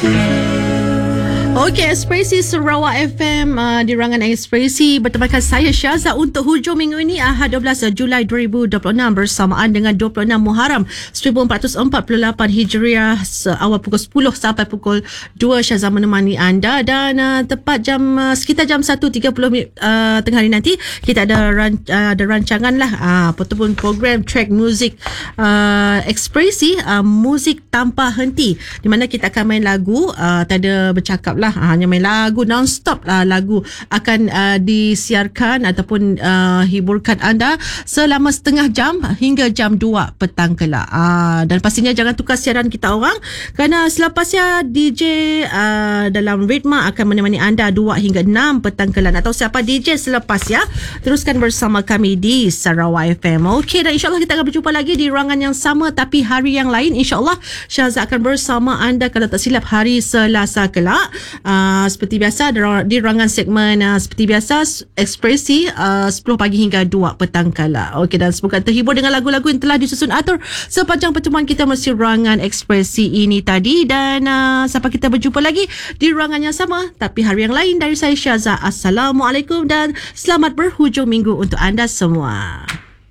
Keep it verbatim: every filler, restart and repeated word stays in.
Okey, Ekspresi Sarawak F M uh, di Rangan Ekspresi bertemankan saya Syaza untuk hujung minggu ini Ahad dua belas Julai dua ribu dua puluh enam bersamaan dengan dua puluh enam Muharram seribu empat ratus empat puluh lapan Hijriah awal pukul sepuluh sampai pukul dua. Syaza menemani anda dan uh, tepat jam uh, sekitar jam satu tiga puluh uh, tengah hari nanti kita ada ran, uh, ada rancangan lah uh, ataupun program track music uh, Ekspresi uh, muzik tanpa henti di mana kita akan main lagu uh, tak ada bercakap lah, hanya main lagu non-stop lah. Lagu akan uh, disiarkan ataupun uh, hiburkan anda selama setengah jam hingga jam dua petang kelak. Uh, dan pastinya jangan tukar siaran kita orang kerana selepasnya D J uh, dalam Ritma akan menemani anda dua hingga enam petang kelak. Nak tahu siapa D J selepas ya? Teruskan bersama kami di Sarawak F M. Okey, dan insyaAllah kita akan berjumpa lagi di ruangan yang sama tapi hari yang lain. InsyaAllah Syaza akan bersama anda kalau tak silap hari Selasa kelak. Uh, seperti biasa di ruangan segmen uh, seperti biasa Ekspresi uh, sepuluh pagi hingga dua petang kala. Okey, dan semoga terhibur dengan lagu-lagu yang telah disusun atur sepanjang pertemuan kita melalui ruangan Ekspresi ini tadi. Dan uh, sampai kita berjumpa lagi di ruangan yang sama tapi hari yang lain. Dari saya Syaza, Assalamualaikum dan selamat berhujung minggu untuk anda semua.